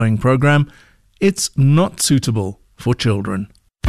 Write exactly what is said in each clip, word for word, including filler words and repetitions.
program, it's not suitable for children.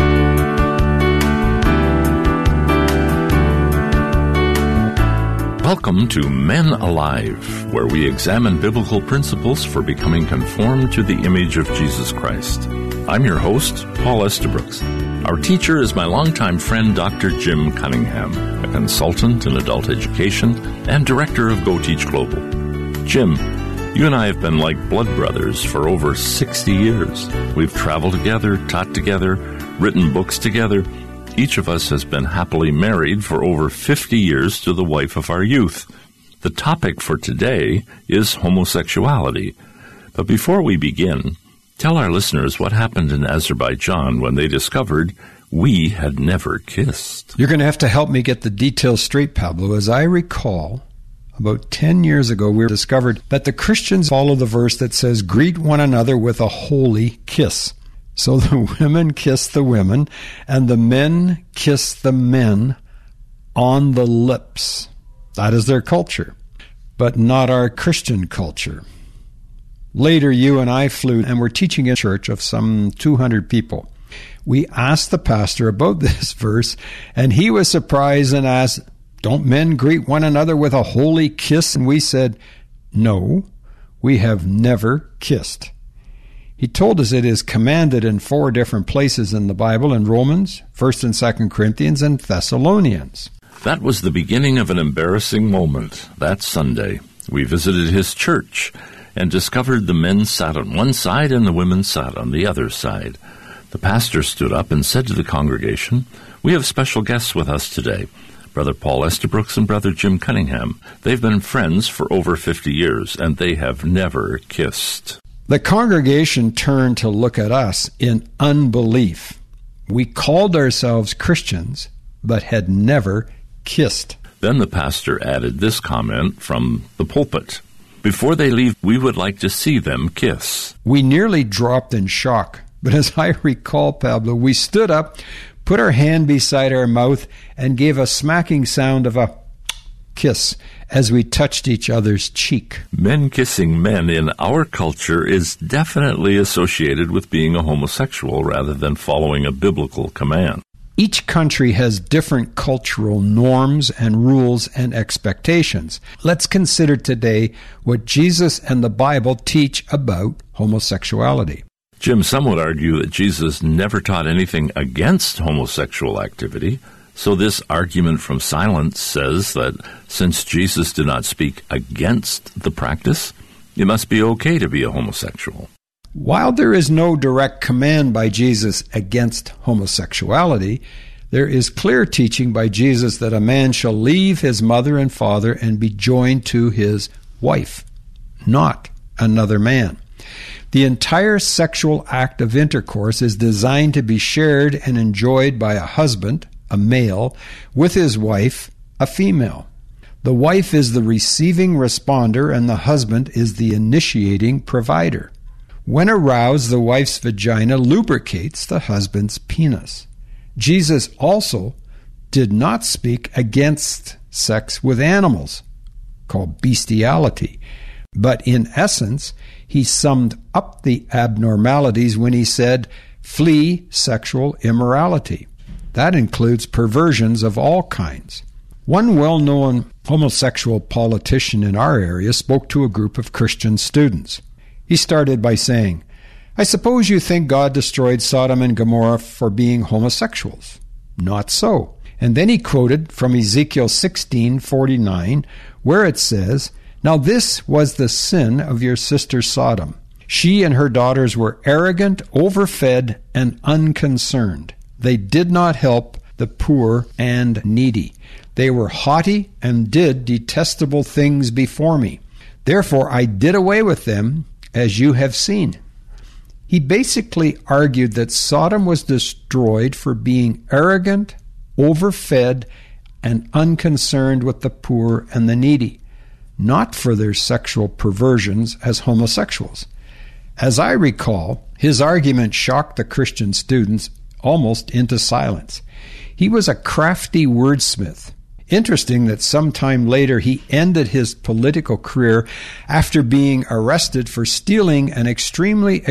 Welcome to Men Alive, where we examine biblical principles for becoming conformed to the image of Jesus Christ. I'm your host, Paul Estabrooks. Our teacher is my longtime friend, Doctor Jim Cunningham, a consultant in adult education and director of Go Teach Global. Jim, you and I have been like blood brothers for over sixty years. We've traveled together, taught together, written books together. Each of us has been happily married for over fifty years to the wife of our youth. The topic for today is homosexuality. But before we begin, tell our listeners what happened in Azerbaijan when they discovered we had never kissed. You're going to have to help me get the details straight, Pablo. As I recall, about ten years ago, we discovered that the Christians follow the verse that says, "Greet one another with a holy kiss." So the women kiss the women, and the men kiss the men on the lips. That is their culture, but not our Christian culture. Later, you and I flew and were teaching a church of some two hundred people. We asked the pastor about this verse, and he was surprised and asked, "Don't men greet one another with a holy kiss?" And we said, "No, we have never kissed." He told us it is commanded in four different places in the Bible, in Romans, First and Second Corinthians, and Thessalonians. That was the beginning of an embarrassing moment. That Sunday, we visited his church and discovered the men sat on one side and the women sat on the other side. The pastor stood up and said to the congregation, "We have special guests with us today, Brother Paul Estabrooks and Brother Jim Cunningham. They've been friends for over fifty years, and they have never kissed." The congregation turned to look at us in unbelief. We called ourselves Christians, but had never kissed. Then the pastor added this comment from the pulpit: "Before they leave, we would like to see them kiss." We nearly dropped in shock, but as I recall, Pablo, we stood up, put our hand beside our mouth, and gave a smacking sound of a kiss as we touched each other's cheek. Men kissing men in our culture is definitely associated with being a homosexual rather than following a biblical command. Each country has different cultural norms and rules and expectations. Let's consider today what Jesus and the Bible teach about homosexuality. Jim, some would argue that Jesus never taught anything against homosexual activity. So this argument from silence says that since Jesus did not speak against the practice, it must be okay to be a homosexual. While there is no direct command by Jesus against homosexuality, there is clear teaching by Jesus that a man shall leave his mother and father and be joined to his wife, not another man. The entire sexual act of intercourse is designed to be shared and enjoyed by a husband, a male, with his wife, a female. The wife is the receiving responder and the husband is the initiating provider. When aroused, the wife's vagina lubricates the husband's penis. Jesus also did not speak against sex with animals, called bestiality, but in essence, he summed up the abnormalities when he said, "Flee sexual immorality." That includes perversions of all kinds. One well-known homosexual politician in our area spoke to a group of Christian students. He started by saying, "I suppose you think God destroyed Sodom and Gomorrah for being homosexuals. Not so." And then he quoted from Ezekiel sixteen forty-nine, where it says, "Now this was the sin of your sister Sodom. She and her daughters were arrogant, overfed, and unconcerned. They did not help the poor and needy. They were haughty and did detestable things before me. Therefore I did away with them, as you have seen." He basically argued that Sodom was destroyed for being arrogant, overfed, and unconcerned with the poor and the needy, not for their sexual perversions as homosexuals. As I recall, his argument shocked the Christian students almost into silence. He was a crafty wordsmith. Interesting that sometime later he ended his political career after being arrested for stealing an extremely